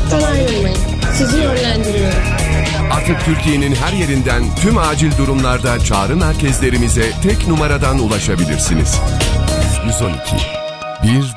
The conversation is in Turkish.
Hattan ayrılmayın. Sizi yönlendiriyorum. Artık Türkiye'nin her yerinden tüm acil durumlarda çağrı merkezlerimize tek numaradan ulaşabilirsiniz. 112. Bir